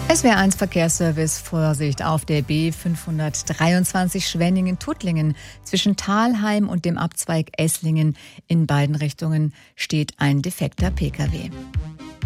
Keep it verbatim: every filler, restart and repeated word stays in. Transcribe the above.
S W R eins Verkehrsservice, Vorsicht auf der B fünfhundertdreiundzwanzig Schwenningen-Tuttlingen. Zwischen Thalheim und dem Abzweig Esslingen in beiden Richtungen steht ein defekter Pkw.